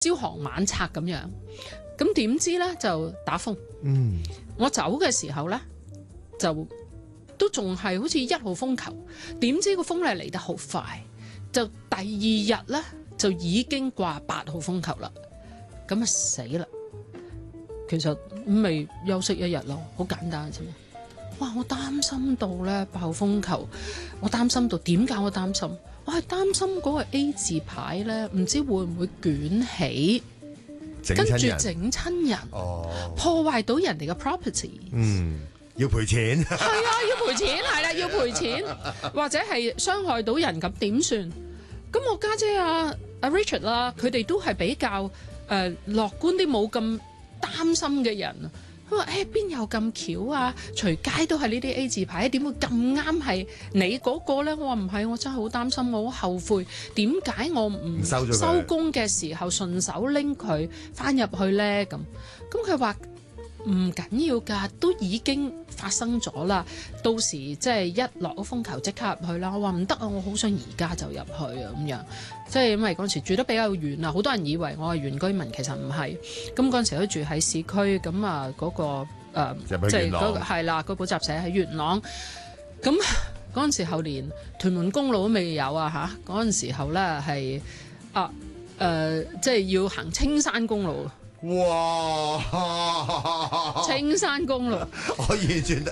朝行晚拆咁樣。咁點知呢？就打風。我走嘅時候呢，就都仲係好似1號風球，點知個風咧嚟得好快，就第2日呢，就已經掛8號風球啦。咁啊死啦！其實咪休息1日咯，好簡單啫嘛。哇！我擔心到呢8號風球，我擔心到點解我擔心？我係擔心嗰個 A 字牌呢，唔知會唔會捲起。跟住整親人，破壞到人哋嘅 property， 要賠錢， 係啊，要賠錢，係啦，要賠錢，或者係傷害到人，咁點算？咁我家姐阿 Richard 啦，佢哋都係比較樂觀啲，冇咁擔心嘅人。佢話：邊有咁巧啊？隨街都係呢啲 A 字牌，點會咁啱係你嗰個呢？我話唔係，我真係好擔心，我好後悔，點解我唔收工嘅時候順手拎佢翻入去呢？咁佢話唔緊要㗎，都已經發生咗啦。到時即係一落咗風球即刻入去啦。我話唔得啊，我好想而家就入去啊咁樣。即係因為嗰陣時住得比較遠啊，好多人以為我係原居民，其實唔係。咁嗰陣時都住喺市區，咁啊嗰個即係嗰個係啦，個補習社喺元朗。咁嗰陣時候連屯門公路都未有啊嚇！嗰陣時候咧係即係要行青山公路。 哇！ 青山公路， 我完全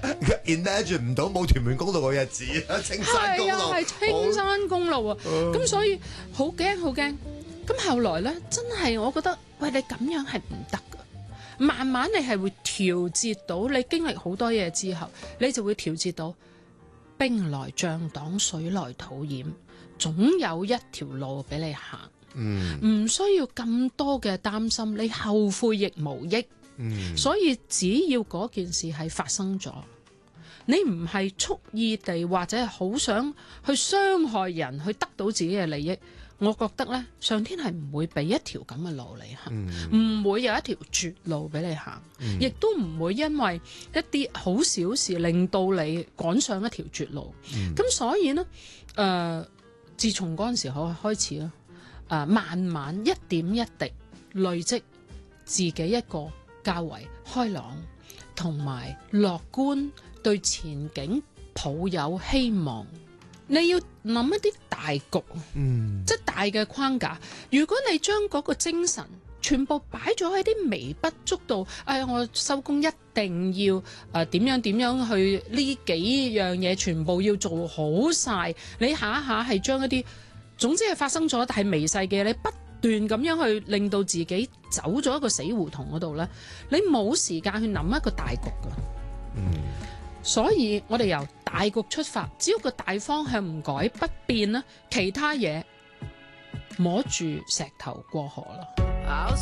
imagine 唔到冇屯門公路嘅日子啊！青山公路係青山公路啊！咁所以好驚好驚。咁後來咧，真係我覺得，喂，你咁樣係唔得噶。慢慢你係會調節到，你經歷好多嘢之後，你就會調節到兵來將擋，水來土掩，總有一條路俾你行。唔需要咁多嘅擔心，你後悔亦無益。所以只要嗰件事係發生咗，你唔係蓄意地或者係好想去傷害人，去得到自己嘅利益，我覺得呢，上天係唔會俾一條咁嘅路你行，唔會有一條絕路俾你行，亦都唔會因為一啲好小事令到你趕上一條絕路。咁所以呢，自從嗰陣時開始啦。慢慢一點一滴累積自己一個較為開朗同埋樂觀，對前景抱有希望。你要諗一啲大局，即係大嘅框架。如果你將嗰個精神全部擺咗喺啲微不足道，我收工一定要點樣去呢幾樣嘢全部要做好晒，你下一下係將一啲總之係發生咗，但係微細嘅，你不斷咁樣去令到自己走咗一個死胡同嗰度呢，你冇時間去諗一個大局㗎。所以我哋由大局出發，只要個大方向唔改不變呢，其他嘢摸住石頭過河啦。